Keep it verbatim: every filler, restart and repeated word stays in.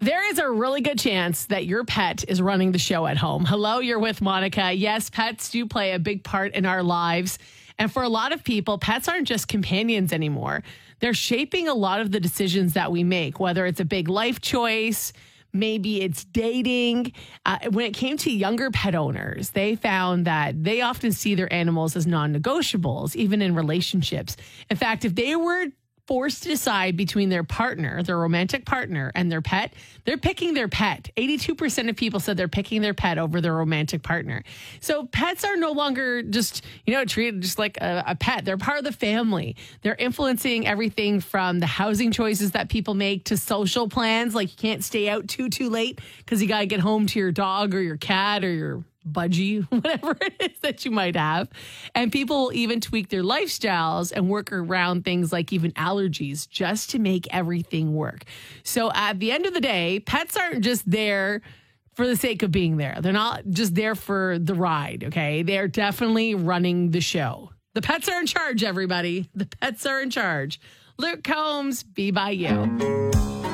There is a really good chance that your pet is running the show at home. Hello, you're with Monica. Yes, pets do play a big part in our lives. And for a lot of people, pets aren't just companions anymore. They're shaping a lot of the decisions that we make, whether it's a big life choice, maybe it's dating. Uh, when it came to younger pet owners, they found that they often see their animals as non-negotiables, even in relationships. In fact, if they were forced to decide between their partner, their romantic partner, and their pet, they're picking their pet. eighty-two percent of people said they're picking their pet over their romantic partner. So pets are no longer just, you know, treated just like a, a pet. They're part of the family. They're influencing everything from the housing choices that people make to social plans. Like you can't stay out too, too late because you got to get home to your dog or your cat or your budgie, whatever it is that you might have. And people will even tweak their lifestyles and work around things like even allergies just to make everything work. So at the end of the day, pets aren't just there for the sake of being there. They're not just there for the ride, okay? They're definitely running the show. The pets are in charge, everybody. The pets are in charge. Luke Combs, Be By You.